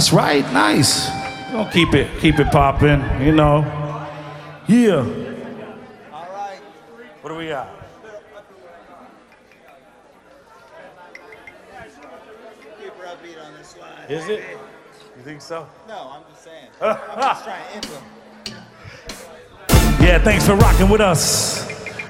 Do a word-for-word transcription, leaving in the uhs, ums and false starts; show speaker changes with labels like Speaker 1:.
Speaker 1: That's right, nice. We're gonna keep it, keep it popping, you know. Yeah.
Speaker 2: All right.
Speaker 1: What do we got?
Speaker 2: Super upbeat on this line.
Speaker 1: Is it? You think so?
Speaker 2: No, I'm just saying. I'm just trying to end them.
Speaker 1: Yeah, thanks for rocking with us.